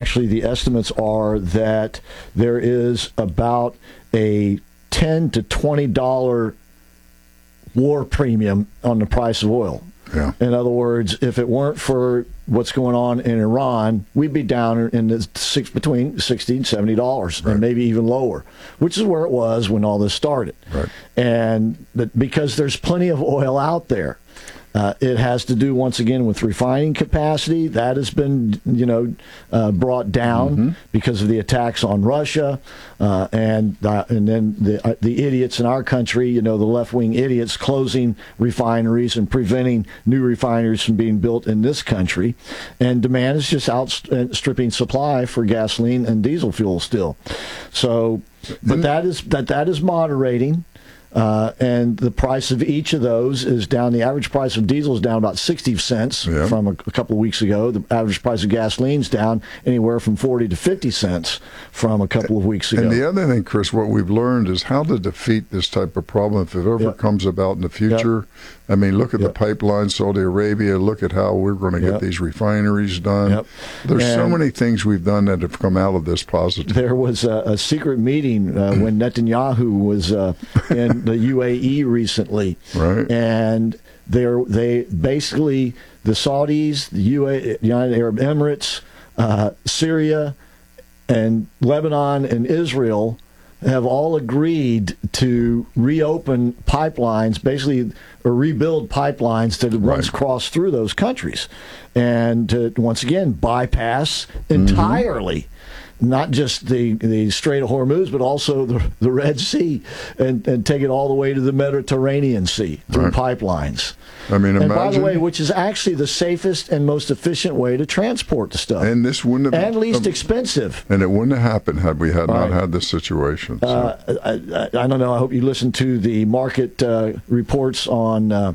actually, the estimates are that there is about a $10 to $20 war premium on the price of oil. Yeah. In other words, if it weren't for what's going on in Iran, we'd be down in the between $60 and $70, right, and maybe even lower, which is where it was when all this started. Right. And because there's plenty of oil out there. It has to do, once again, with refining capacity. That has been, brought down because of the attacks on Russia, and then the idiots in our country, the left-wing idiots, closing refineries and preventing new refineries from being built in this country. And demand is just outstripping supply for gasoline and diesel fuel still. So, but that is moderating. And the price of each of those is down. The average price of diesel is down about 60 cents from a couple of weeks ago. The average price of gasoline is down anywhere from 40 to 50 cents from a couple of weeks ago. And the other thing, Chris, what we've learned is how to defeat this type of problem if it ever comes about in the future. I mean, look at the pipeline, Saudi Arabia. Look at how we're going to get these refineries done. There's so many things we've done that have come out of this positive. There was a secret meeting when Netanyahu was in the UAE recently, right? And they basically, the Saudis, the United Arab Emirates, Syria, and Lebanon and Israel have all agreed to reopen pipelines, basically, or rebuild pipelines that once crossed through those countries, and to, once again, bypass entirely not just the Strait of Hormuz, but also the Red Sea, and take it all the way to the Mediterranean Sea through pipelines. I mean, and imagine, by the way, which is actually the safest and most efficient way to transport the stuff. And this wouldn't have and least expensive. And it wouldn't have happened had we not had this situation. So. I don't know. I hope you listened to the market reports on at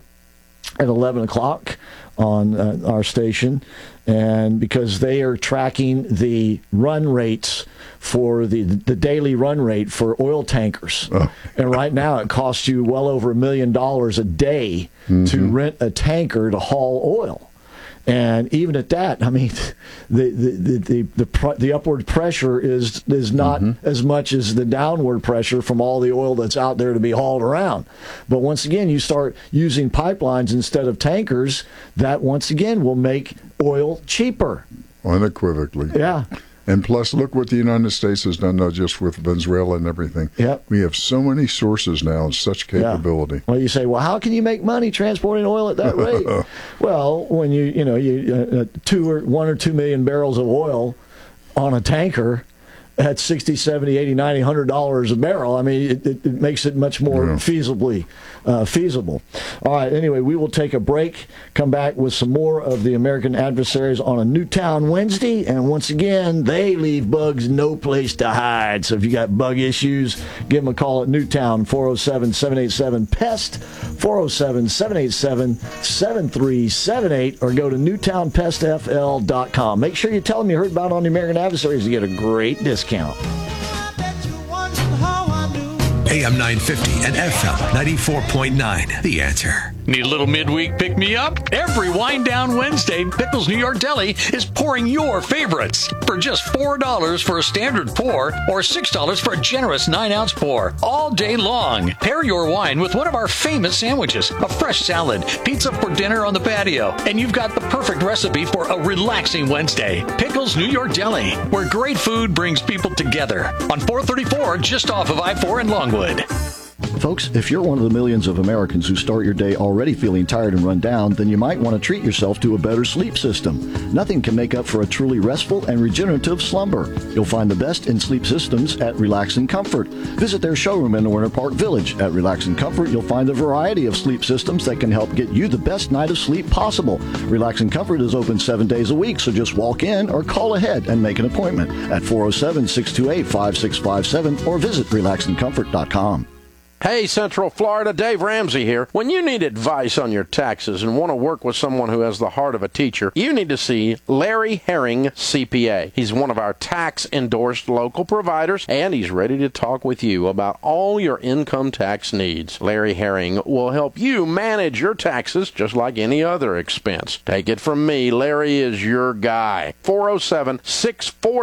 11 o'clock on our station, and because they are tracking the run rates for the daily run rate for oil tankers. And right now it costs you well over $1 million a day to rent a tanker to haul oil. And even at that, I mean, the upward pressure is not as much as the downward pressure from all the oil that's out there to be hauled around. But once again, you start using pipelines instead of tankers, that once again will make oil cheaper. Unequivocally. Yeah. And plus, look what the United States has done, not just with Venezuela and everything. Yep. We have so many sources now and such capability. Well, you say, well, how can you make money transporting oil at that rate? Well, when you 1 or 2 million barrels of oil on a tanker at $60, $70, $80, $90, $100 a barrel, I mean, it makes it much more feasible. All right, anyway, we will take a break, come back with some more of the American Adversaries on a Newtown Wednesday, and once again, they leave bugs no place to hide. So if you got bug issues, give them a call at Newtown, 407-787-PEST, 407-787-7378, or go to newtownpestfl.com. Make sure you tell them you heard about it on the American Adversaries to get a great discount. AM 950 and FM 94.9. The Answer. Need a little midweek pick-me-up? Every Wind Down Wednesday, Pickles New York Deli is pouring your favorites for just $4 for a standard pour or $6 for a generous 9-ounce pour all day long. Pair your wine with one of our famous sandwiches, a fresh salad, pizza for dinner on the patio, and you've got the perfect recipe for a relaxing Wednesday. Pickles New York Deli, where great food brings people together. On 434, just off of I-4 in Longwood. Folks, if you're one of the millions of Americans who start your day already feeling tired and run down, then you might want to treat yourself to a better sleep system. Nothing can make up for a truly restful and regenerative slumber. You'll find the best in sleep systems at Relax and Comfort. Visit their showroom in Winter Park Village. At Relax and Comfort, you'll find a variety of sleep systems that can help get you the best night of sleep possible. Relax and Comfort is open 7 days a week, so just walk in or call ahead and make an appointment at 407-628-5657 or visit relaxandcomfort.com. Hey, Central Florida, Dave Ramsey here. When you need advice on your taxes and want to work with someone who has the heart of a teacher, you need to see Larry Herring, CPA. He's one of our tax-endorsed local providers, and he's ready to talk with you about all your income tax needs. Larry Herring will help you manage your taxes just like any other expense. Take it from me, Larry is your guy. 407-640